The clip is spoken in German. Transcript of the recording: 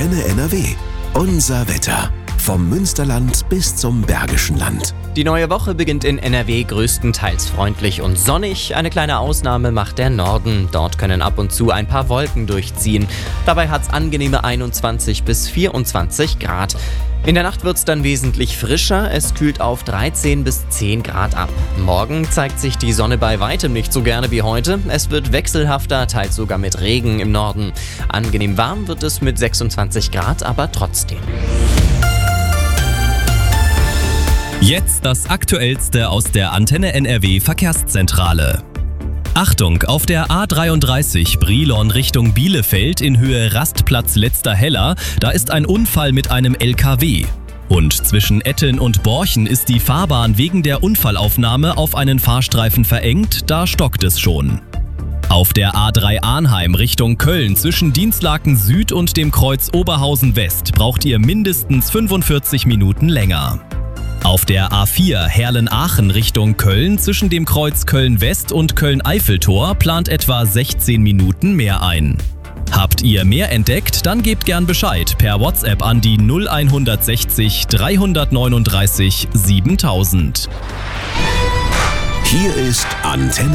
Antenne NRW. Unser Wetter. Vom Münsterland bis zum Bergischen Land. Die neue Woche beginnt in NRW größtenteils freundlich und sonnig. Eine kleine Ausnahme macht der Norden. Dort können ab und zu ein paar Wolken durchziehen. Dabei hat's angenehme 21 bis 24 Grad. In der Nacht wird's dann wesentlich frischer. Es kühlt auf 13 bis 10 Grad ab. Morgen zeigt sich die Sonne bei weitem nicht so gerne wie heute. Es wird wechselhafter, teils sogar mit Regen im Norden. Angenehm warm wird es mit 26 Grad, aber trotzdem. Jetzt das Aktuellste aus der Antenne NRW Verkehrszentrale. Achtung, auf der A33 Brilon Richtung Bielefeld in Höhe Rastplatz Letzter Heller, da ist ein Unfall mit einem LKW. Und zwischen Etten und Borchen ist die Fahrbahn wegen der Unfallaufnahme auf einen Fahrstreifen verengt, da stockt es schon. Auf der A3 Arnheim Richtung Köln zwischen Dienstlaken Süd und dem Kreuz Oberhausen West braucht ihr mindestens 45 Minuten länger. Auf der A4 Herlen-Aachen Richtung Köln zwischen dem Kreuz Köln-West und Köln-Eiffeltor plant etwa 16 Minuten mehr ein. Habt ihr mehr entdeckt? Dann gebt gern Bescheid per WhatsApp an die 0160 339 7000. Hier ist Antenne